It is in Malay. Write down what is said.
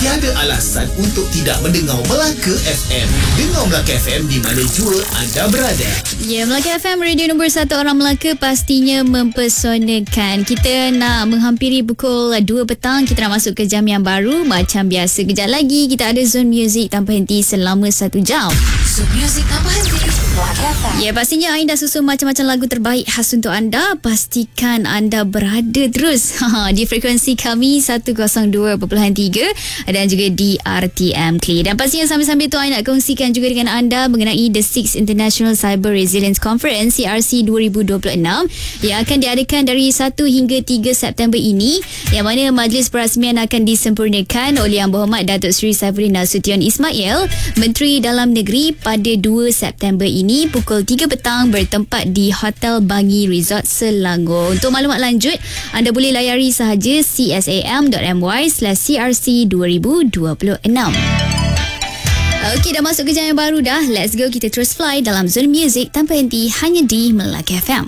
tiada alasan untuk tidak mendengar Melaka FM. Dengar Melaka FM di mana jua anda berada. Ya, Melaka FM, radio nombor 1 orang Melaka, pastinya mempesonakan. Kita nak menghampiri pukul 2 petang. Kita nak masuk ke jam yang baru. Macam biasa, kejap lagi kita ada Zone Music tanpa henti selama 1 jam. Zone Music tanpa henti Melaka FM. Ya, pastinya Ain dah susun macam-macam lagu terbaik khas untuk anda. Pastikan anda berada terus di frekuensi kami 102.3 dan juga di RTM Clear. Dan pastinya sambil-sambil tu Ain nak kongsikan juga dengan anda mengenai The 6th International Cyber Resilience Conference CRC 2026 yang akan diadakan dari 1 hingga 3 September ini, yang mana majlis perasmian akan disempurnakan oleh Yang Berhormat Datuk Seri Saifuddin Nasution Ismail, Menteri Dalam Negeri, pada 2 September ini pukul 3 petang bertempat di Hotel Bangi Resort Selangor. Untuk maklumat lanjut, anda boleh layari sahaja csam.my/CRC 2026. Okey, dah masuk ke jam yang baru dah. Let's go, kita terus fly dalam Zone Music tanpa henti hanya di Melaka FM.